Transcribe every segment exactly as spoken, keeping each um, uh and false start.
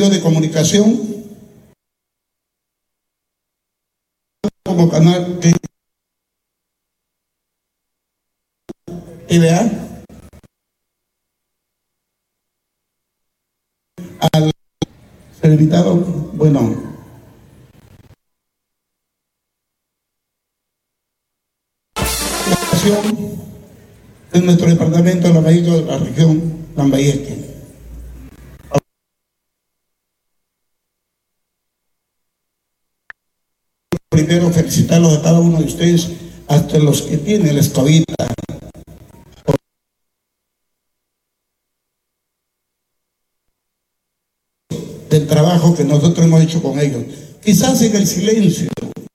de comunicación como canal de T V A al invitado, bueno, de nuestro departamento de Lambayeque, de la región Lambayeque. Primero felicitarlos a cada uno de ustedes, hasta los que tienen la escobita, del trabajo que nosotros hemos hecho con ellos. Quizás en el silencio,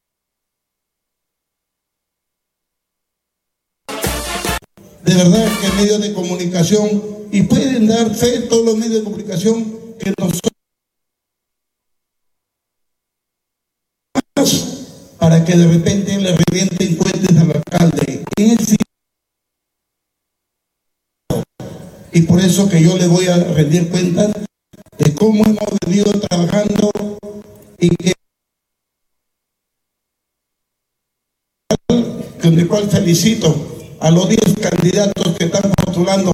de verdad que medios de comunicación, y pueden dar fe todos los medios de comunicación que nosotros, para que de repente le revienten cuentas al alcalde. Y por eso que yo le voy a rendir cuentas de cómo hemos venido trabajando y que con el cual felicito a los diez candidatos que están postulando.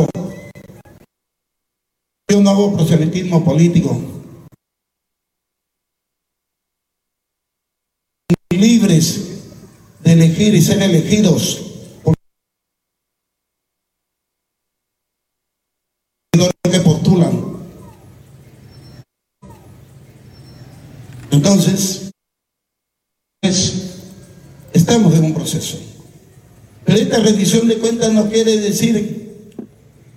Yo no hago proselitismo político. Libres de elegir y ser elegidos por los que postulan. Entonces, estamos en un proceso. Pero esta rendición de cuentas no quiere decir